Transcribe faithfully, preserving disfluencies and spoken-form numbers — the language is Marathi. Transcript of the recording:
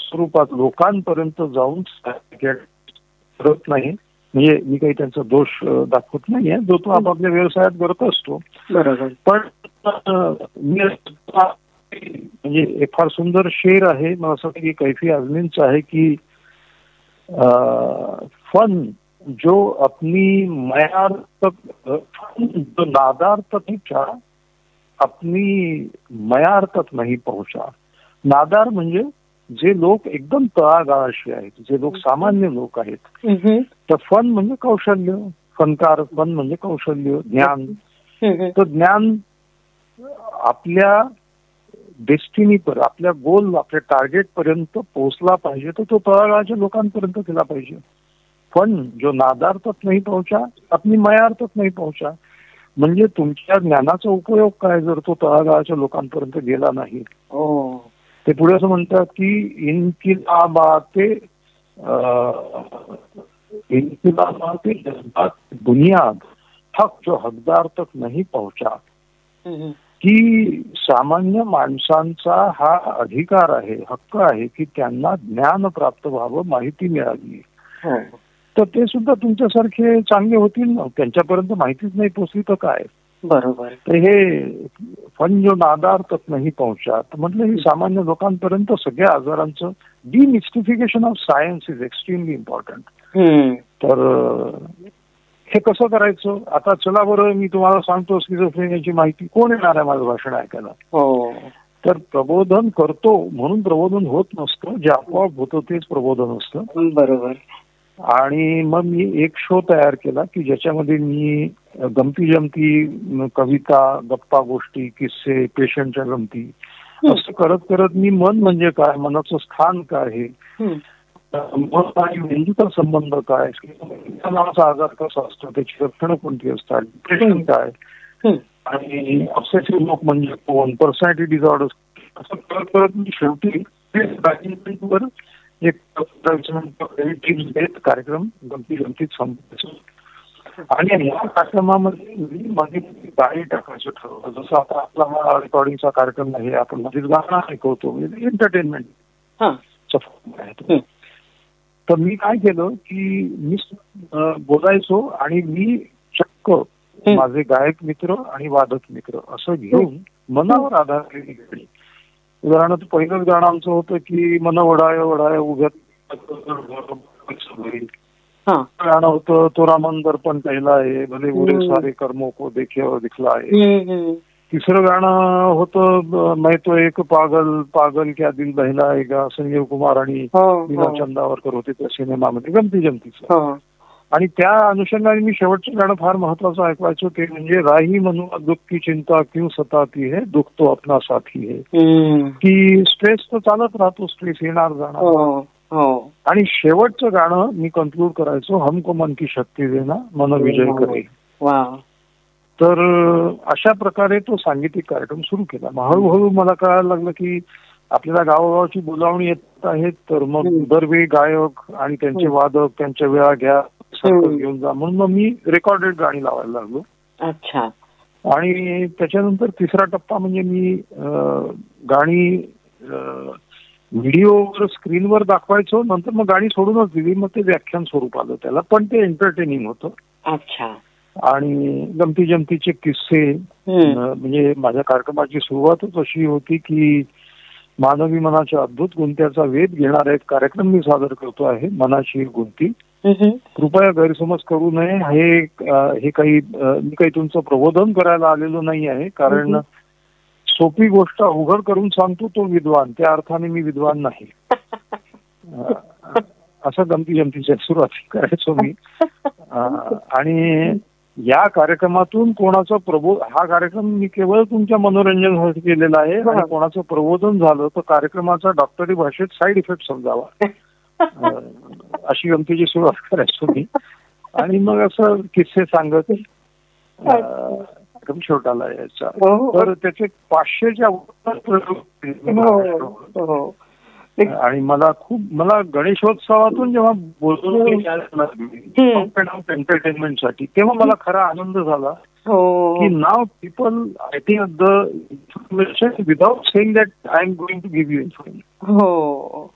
स्वरूपात लोकांपर्यंत जाऊन करत नाही. म्हणजे मी काही त्यांचा दोष दाखवत नाहीये, जो तो आपापल्या व्यवसायात करत असतो. बरोबर. पण मी म्हणजे एक फार सुंदर शेर आहे, मला असं वाटतं की कैफी आजमींचा आहे की फन जो अपनी मयार तक, जो नादार तक पहुंचा अपनी मयार तक नहीं पहुंचा. नादार म्हणजे जे लोक एकदम तळागाळाशी आहेत, जे लोक सामान्य लोक आहेत. तर फन म्हणजे कौशल्य, फनकार, फन म्हणजे कौशल्य, ज्ञान. तर ज्ञान आपल्या डेस्टिनी पर, आपल्या गोल, आपल्या टार्गेट पर्यंत पोहोचला पाहिजे, तर तो तळागाळाच्या लोकांपर्यंत गेला पाहिजे. फन जो नादार तक नाही पहुंचा अपनी मयार तक नहीं पहुंचा म्हणजे तुमच्या ज्ञानाचा उपयोग काय जर तो तळागाळाच्या लोकांपर्यंत गेला नाही. ते पुढे असं म्हणतात की इनकिलाबाते इनकिलाबाते जज्बात बुनियाद हक जो हकदार तक नहीं पहुंचा. की सामान्य माणसांचा हा अधिकार आहे, हक्क आहे की त्यांना ज्ञान प्राप्त व्हावं, माहिती मिळावी. तर ते सुद्धा तुमच्यासारखे चांगले होतील ना, त्यांच्यापर्यंत माहितीच नाही पोचली तर काय. बरोबर. तर हे फन जो नादार तक नाही पहुंचा, तर म्हटलं ही सामान्य लोकांपर्यंत सगळ्या आजारांचं डिमिस्टिफिकेशन of science is extremely important. तर हे कसं करायचं, आता चला बरं मी तुम्हाला सांगतो स्किझोफ्रेनियाची माहिती. कोण येणार आहे माझं भाषण ऐकायला? तर प्रबोधन करतो म्हणून प्रबोधन होत नसतं, जे आपोआप होतं तेच प्रबोधन असतं. बरोबर. आणि मग मी एक शो तयार केला की ज्याच्यामध्ये मी गमती जमती कविता, गप्पा गोष्टी, किस्से, पेशंटच्या गमती असं करत करत मी मन म्हणजे काय, मनाचं स्थान काय आहे, मन आणि मेंदूचा संबंध काय, नावाचा आजार कसा असतो, त्याची लक्षणं कोणती असतात, डिप्रेशन काय आणि ऑब्सेसिव्ह लोक म्हणजे कोण, पर्सनॅलिटी डिसऑर्डर, असं करत करत मी शेवटी वर एक टिप्स देत कार्यक्रम गमती गमतीत संपतो. आणि या कार्यक्रमामध्ये मी माझी गाणी टाकायचं ठरवलं. जसं आता आपला हा रेकॉर्डिंगचा कार्यक्रम आहे, आपण मध्येच गाणं ऐकवतो, म्हणजे एंटरटेनमेंट. तर मी काय केलं की मी बोलायचो आणि मी चक्क माझे गायक मित्र आणि वादक मित्र असं घेऊन मनावर आधारलेली गाणी. उदाहरणार्थ पहिलंच गाणं आमचं होतं की मन वडाय वडाय उभ्यात गाणं होतं तो रामन दर्पण पहिला आहे भले बुरे सारे कर्मों को देखे और दिखला आहे. तिसरं गाणं होतं मैं तो एक पागल पागल क्या दिल बहलाएगा, संजीव कुमार आणि मीना चंदावरकर होते त्या सिनेमामध्ये गमती जमतीचं. आणि त्या अनुषंगाने मी शेवटचं गाणं फार महत्वाचं ऐकवायचो, ते म्हणजे राही मनुआ दुःख की चिंता क्यों सताती है, दुःख तो अपना साथी है. की स्ट्रेस तर चालत राहतो, स्ट्रेस येणार जाणार. आणि शेवटचं गाणं मी कन्क्लूड करायचो हमको मन की शक्ती देना मन विजय करे. तर अशा प्रकारे तो सांगीतिक कार्यक्रम सुरू केला. हळूहळू मला कळायला लागलं की आपल्याला गावोगावची बोलावणी येत आहेत, तर मग दरवेळी गायक आणि त्यांचे वादक त्यांच्या वेळा घ्या घेऊन जा, म्हणून मग मी रेकॉर्डेड गाणी लावायला लागलो. अच्छा. आणि त्याच्यानंतर तिसरा टप्पा म्हणजे मी गाणी व्हिडिओवर स्क्रीनवर दाखवायचो, नंतर मग गाणी सोडूनच दिली. मग ते व्याख्यान स्वरूप आलं त्याला, पण ते एंटरटेनिंग होतं. अच्छा. आणि गमती जमतीचे किस्से, म्हणजे माझ्या कार्यक्रमाची सुरुवातच अशी होती की मानवी मनाच्या अद्भुत गुंत्याचा वेध घेणारा एक कार्यक्रम मी सादर करतो आहे, मनाची गुंती. कृपया गैरसमज करू नये, हे हे काही मी काही तुमचं प्रबोधन करायला आलेलो नाही आहे, कारण सोपी गोष्ट अवघड करून सांगतो तो विद्वान, त्या अर्थाने मी विद्वान नाही. असं गमती जमतीच्या सुरुवात करायचो मी. आणि या कार्यक्रमातून कोणाचं प्रबोध, हा कार्यक्रम मी केवळ तुमच्या मनोरंजनासाठी केलेला आहे, आणि कोणाचं प्रबोधन झालं तर कार्यक्रमाचा डॉक्टरी भाषेत साईड इफेक्ट समजावा, अशी गमतीची सुरुवात करायचो मी. आणि मग असं किस्से सांगत छोटाला यायचा. तर त्याचे पाचशेच्या आणि मला खूप मला गणेशोत्सवातून जेव्हा बोलतो एंटरटेनमेंट साठी, तेव्हा मला खरा आनंद झाला की now people I think the information without saying that I am going to give you information.